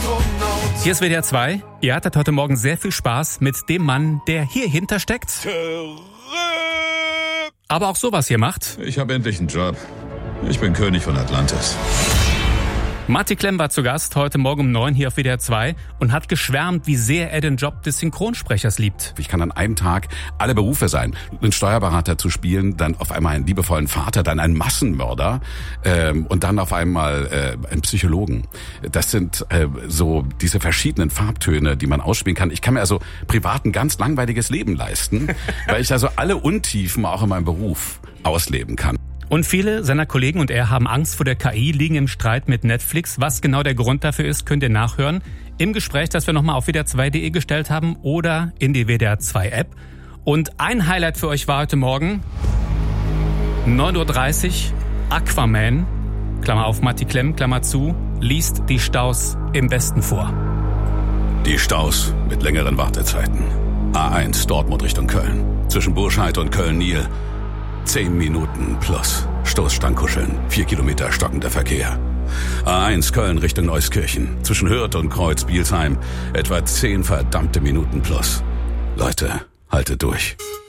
Hier ist WDR 2. Ihr hattet heute Morgen sehr viel Spaß mit dem Mann, der hier hinter steckt. Aber auch sowas hier macht. Ich habe endlich einen Job. Ich bin König von Atlantis. Matti Klemm war zu Gast heute Morgen um 9 hier auf WDR 2 und hat geschwärmt, wie sehr er den Job des Synchronsprechers liebt. Ich kann an einem Tag alle Berufe sein. Einen Steuerberater zu spielen, dann auf einmal einen liebevollen Vater, dann einen Massenmörder und dann auf einmal einen Psychologen. Das sind so diese verschiedenen Farbtöne, die man ausspielen kann. Ich kann mir also privat ein ganz langweiliges Leben leisten, weil ich also alle Untiefen auch in meinem Beruf ausleben kann. Und viele seiner Kollegen und er haben Angst vor der KI, liegen im Streit mit Netflix. Was genau der Grund dafür ist, könnt ihr nachhören im Gespräch, das wir nochmal auf WDR2.de gestellt haben oder in die WDR2 App. Und ein Highlight für euch war heute Morgen 9:30 Uhr, Aquaman, Klammer auf Matti Klemm, Klammer zu, liest die Staus im Westen vor. Die Staus mit längeren Wartezeiten. A1 Dortmund Richtung Köln. Zwischen Burscheid und Köln-Nil. 10 Minuten plus. Stoßstangenkuscheln. 4 Kilometer stockender Verkehr. A1 Köln Richtung Neuskirchen. Zwischen Hürth und Kreuz-Bielsheim. Etwa 10 verdammte Minuten plus. Leute, haltet durch.